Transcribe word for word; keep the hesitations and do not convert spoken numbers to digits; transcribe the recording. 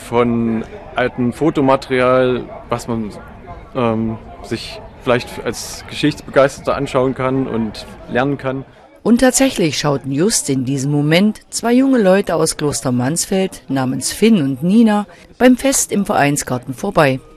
von altem Fotomaterial, was man ähm, sich vielleicht als Geschichtsbegeisterter anschauen kann und lernen kann. Und tatsächlich schauten just in diesem Moment zwei junge Leute aus Kloster Mansfeld namens Finn und Nina beim Fest im Vereinsgarten vorbei.